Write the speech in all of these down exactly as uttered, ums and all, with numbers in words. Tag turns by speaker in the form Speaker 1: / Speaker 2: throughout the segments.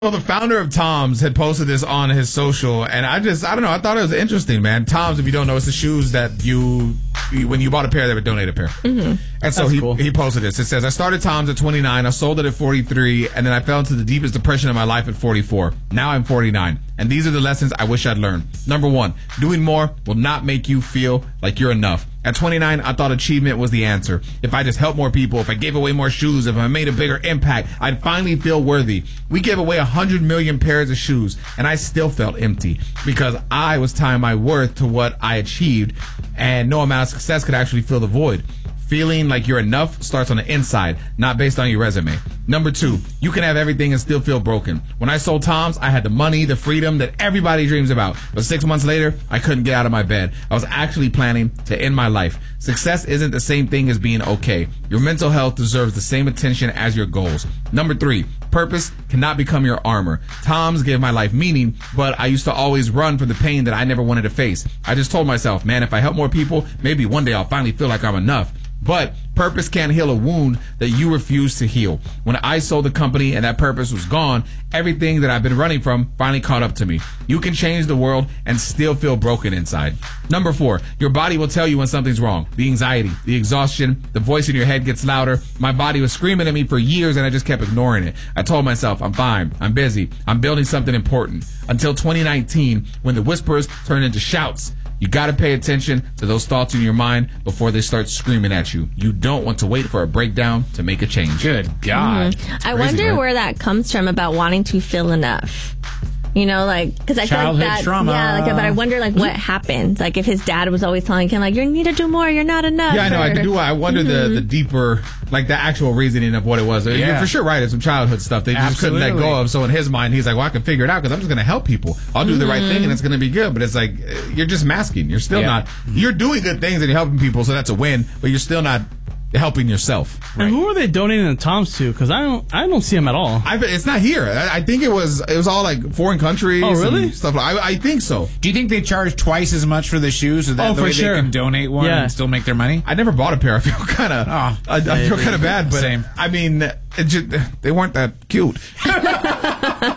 Speaker 1: Well, the founder of Tom's had posted this on his social, and I just, I don't know, I thought it was interesting, man. Tom's, if you don't know, it's the shoes that you, when you bought a pair, they would donate a pair. Mm-hmm. And so
Speaker 2: That's
Speaker 1: he,
Speaker 2: cool.
Speaker 1: he posted this. It says, I started Tom's at twenty-nine, I sold it at forty-three, and then I fell into the deepest depression of my life at forty-four. Now I'm forty-nine, and these are the lessons I wish I'd learned. Number one, doing more will not make you feel like you're enough. At twenty-nine, I thought achievement was the answer. If I just helped more people, if I gave away more shoes, if I made a bigger impact, I'd finally feel worthy. We gave away one hundred million pairs of shoes, and I still felt empty because I was tying my worth to what I achieved, and no amount of success could actually fill the void. Feeling like you're enough starts on the inside, not based on your resume. Number two, you can have everything and still feel broken. When I sold Tom's, I had the money, the freedom that everybody dreams about. But six months later, I couldn't get out of my bed. I was actually planning to end my life. Success isn't the same thing as being okay. Your mental health deserves the same attention as your goals. Number three, purpose cannot become your armor. Tom's gave my life meaning, but I used to always run from the pain that I never wanted to face. I just told myself, man, if I help more people, maybe one day I'll finally feel like I'm enough. But purpose can't heal a wound that you refuse to heal. When I sold the company and that purpose was gone, everything that I've been running from finally caught up to me. You can change the world and still feel broken inside. Number four, your body will tell you when something's wrong. The anxiety, the exhaustion, the voice in your head gets louder. My body was screaming at me for years and I just kept ignoring it. I told myself, I'm fine, I'm busy, I'm building something important. Until twenty nineteen, when the whispers turned into shouts. You got to pay attention to those thoughts in your mind before they start screaming at you. You don't want to wait for a breakdown to make a change.
Speaker 2: Good God.
Speaker 3: Mm-hmm. I
Speaker 1: crazy,
Speaker 3: wonder
Speaker 1: right?
Speaker 3: where that comes from about wanting to feel enough. You know, like, because I feel like
Speaker 2: Childhood
Speaker 3: that,
Speaker 2: trauma.
Speaker 3: yeah, like, but I wonder, like, what happened? Like, if his dad was always telling him, like, you need to do more, you're not enough.
Speaker 1: Yeah, I know. I
Speaker 3: or-
Speaker 1: do. I wonder the, the deeper, like the actual reasoning of what it was. You're
Speaker 2: Yeah.
Speaker 1: for sure right. It's some childhood stuff they just couldn't let
Speaker 2: Absolutely.
Speaker 1: go of. So in his mind, he's like, well, I can figure it out because I'm just going to help people. I'll do the right thing and it's going to be good. But it's like, uh, you're just masking. You're still
Speaker 2: Yeah.
Speaker 1: not, you're doing good things and you're helping people. So that's a win, but you're still not helping yourself.
Speaker 4: And who are they donating the Toms to? Because I don't, I don't see them at all.
Speaker 1: I, it's not here. I, I think it was, it was all like foreign countries.
Speaker 4: Oh, really?
Speaker 1: And stuff. Like, I, I think so.
Speaker 2: Do you think they charge twice as much for the shoes so that
Speaker 4: Oh,
Speaker 2: the
Speaker 4: for
Speaker 2: way
Speaker 4: sure.
Speaker 2: they can donate one
Speaker 4: Yeah.
Speaker 2: and still make their money?
Speaker 1: I never bought a pair. I feel kind of,
Speaker 2: Oh,
Speaker 1: I, I feel kind of bad, but
Speaker 2: Same.
Speaker 1: I mean, it just, they weren't that cute.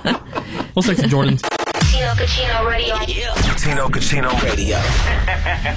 Speaker 4: Looks like the Jordans.
Speaker 5: Tino Cucino Radio.
Speaker 6: Tino Cucino Radio.